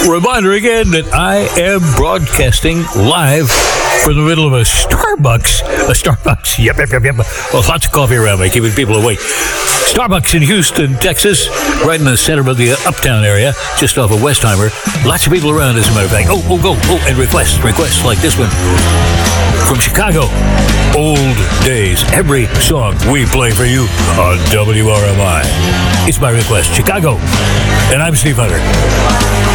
Reminder again that I am broadcasting live from the middle of a Starbucks. Yep. Well, lots of coffee around me, keeping people awake. Starbucks in Houston, Texas, right in the center of the Uptown area, just off of Westheimer. Lots of people around, as a matter of fact. And requests like this one. From Chicago, Old Days. Every song we play for you on WRMI. It's my request. Chicago. And I'm Steve Hunter.